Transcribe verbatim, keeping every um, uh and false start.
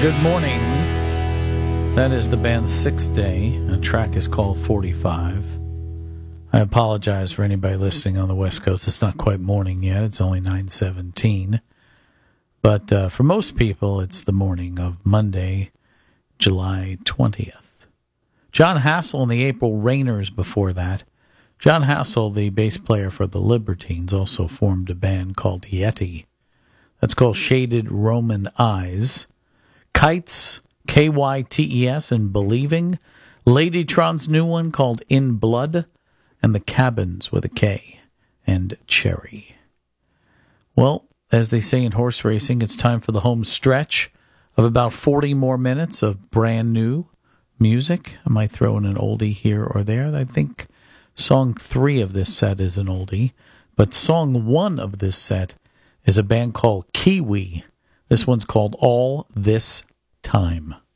Good morning. That is the band's sixth day. The track is called forty-five. I apologize for anybody listening on the West Coast. It's not quite morning yet. It's only nine seventeen. But uh, for most people, it's the morning of Monday, July twentieth. John Hassell and the April Rainers before that. John Hassell, the bass player for the Libertines, also formed a band called Yeti. That's called Shaded Roman Eyes. Kites, K Y T E S, and Believing. Ladytron's new one called In Blood. And the Cabins with a K. And Cherry. Well, as they say in horse racing, it's time for the home stretch of about forty more minutes of brand new music. I might throw in an oldie here or there. I think song three of this set is an oldie. But song one of this set is a band called Kiwi. This one's called All This Time.